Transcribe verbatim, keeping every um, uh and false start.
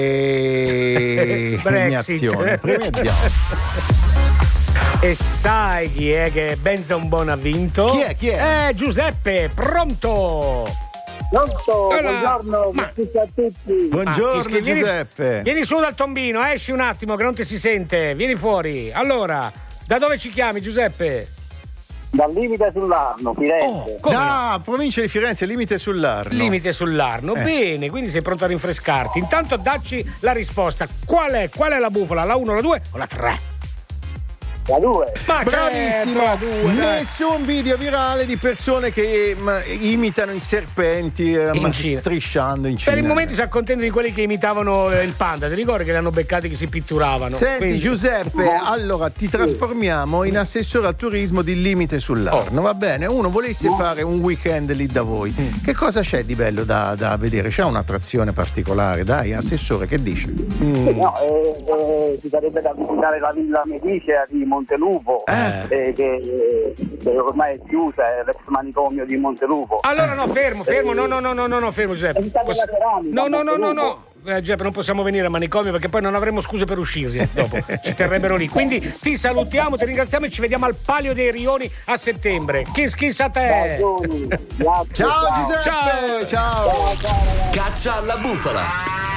e... premiazione. Premiazione. E sai chi è che Benson Buon ha vinto? Chi è? Chi è? Eh, Giuseppe, pronto? Pronto, Allora, buongiorno ma... a tutti a tutti. Buongiorno ah, Giuseppe. Vieni, vieni su dal tombino, esci un attimo che non ti si sente. Vieni fuori. Allora, da dove ci chiami Giuseppe? Dal limite sull'Arno, Firenze. Oh, Da no? Provincia di Firenze, limite sull'Arno. Limite sull'Arno, Eh. bene, quindi sei pronto a rinfrescarti. Intanto dacci la risposta. Qual è? Qual è la bufala? La uno, la due o la tre? La due. Ma Bravissimo, certo, la due, dai. nessun video virale di persone che ma, imitano i serpenti eh, In ma, Cina. strisciando in Cina. Per il momento si accontenti di quelli che imitavano eh, il panda. Ti ricordi che li hanno beccati che si pitturavano? Senti Quindi- Giuseppe, allora ti trasformiamo in assessore al turismo di Limite sull'Arno, va bene? Uno volesse fare un weekend lì da voi, che cosa c'è di bello da, da vedere? C'è un'attrazione particolare? Dai, assessore, che dice? No, eh, eh, si sarebbe da visitare la Villa Medicea di Montelupo, Eh. eh, che, che ormai è chiusa, è l'ex manicomio di Montelupo. Allora no, fermo, fermo, no, no, no, no, no, no fermo Giuseppe. È stata Poss- la ceramica, no, no, no, no, no. Montelupo. Eh, Giuseppe, non possiamo venire a manicomio perché poi non avremo scuse per uscirsi dopo. Ci terrebbero lì. Quindi ti salutiamo, ti ringraziamo e ci vediamo al Palio dei Rioni a settembre. Kiss kiss a te. Ciao, Giuseppe. Ciao Giuseppe, Ciao. ciao. Caccia alla bufala.